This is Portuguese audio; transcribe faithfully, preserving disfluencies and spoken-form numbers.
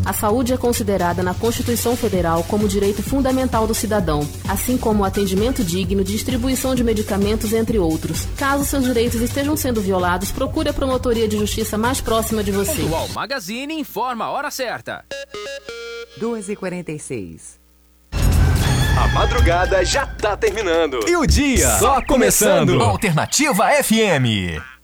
A saúde é considerada na Constituição Federal como direito fundamental do cidadão, assim como o atendimento digno, distribuição de medicamentos, entre outros. Caso seus direitos estejam sendo violados, procure a promotoria de justiça mais próxima de você. O Uau Magazine informa a hora certa. duas e quarenta e seis. A madrugada já tá terminando. E o dia só começando. Alternativa F M.